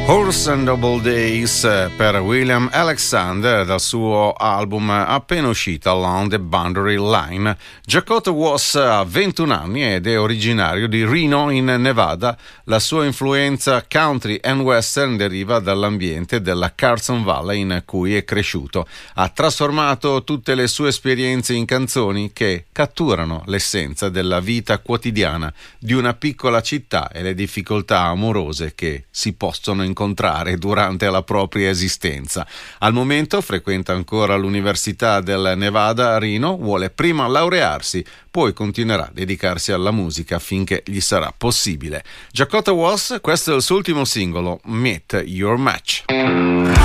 Horse and Double Days per William Alexander dal suo album appena uscito Along the Boundary Line. Jacotha Was ha 21 anni ed è originario di Reno in Nevada. La sua influenza country and western deriva dall'ambiente della Carson Valley in cui è cresciuto. Ha trasformato tutte le sue esperienze in canzoni che catturano l'essenza della vita quotidiana di una piccola città e le difficoltà amorose che si possono incontrare durante la propria esistenza. Al momento frequenta ancora l'Università del Nevada a Reno, vuole prima laurearsi, poi continuerà a dedicarsi alla musica finché gli sarà possibile. Jacotha Was, questo è il suo ultimo singolo, Meet Your Match.